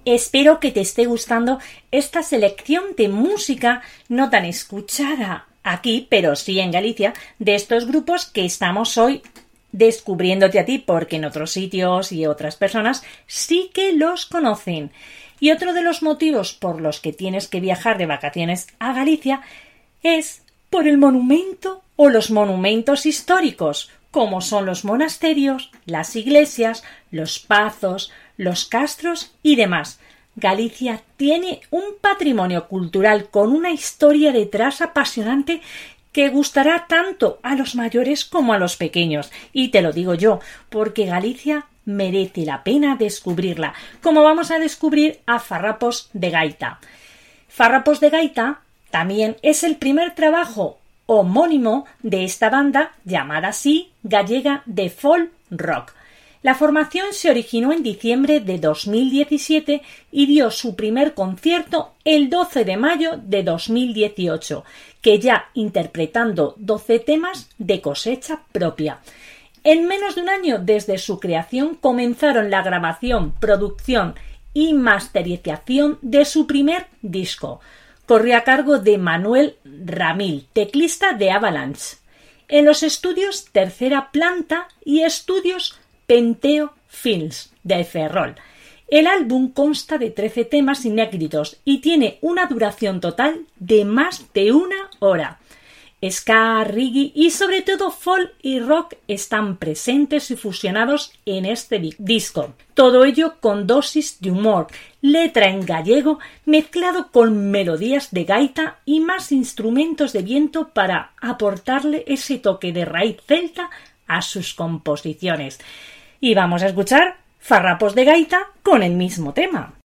Espero que te esté gustando esta selección de música no tan escuchada aquí, pero sí en Galicia, de estos grupos que estamos hoy descubriéndote a ti, porque en otros sitios y otras personas sí que los conocen. Y otro de los motivos por los que tienes que viajar de vacaciones a Galicia es por el monumento o los monumentos históricos, como son los monasterios, las iglesias, los pazos, los castros y demás. Galicia tiene un patrimonio cultural con una historia detrás apasionante que gustará tanto a los mayores como a los pequeños. Y te lo digo yo, porque Galicia merece la pena descubrirla, como vamos a descubrir a Farrapos de Gaita. Farrapos de Gaita también es el primer trabajo homónimo de esta banda, llamada así, gallega de folk rock. La formación se originó en diciembre de 2017 y dio su primer concierto el 12 de mayo de 2018, que ya interpretando 12 temas de cosecha propia. En menos de un año desde su creación comenzaron la grabación, producción y masterización de su primer disco. Corrió a cargo de Manuel Ramil, teclista de Avalanche, en los estudios Tercera Planta y estudios Penteo Films de Ferrol. El álbum consta de 13 temas inéditos y tiene una duración total de más de 1 hora. Ska, reggae y sobre todo folk y rock están presentes y fusionados en este disco. Todo ello con dosis de humor, letra en gallego mezclado con melodías de gaita y más instrumentos de viento para aportarle ese toque de raíz celta a sus composiciones. Y vamos a escuchar Farrapos de Gaita con el mismo tema.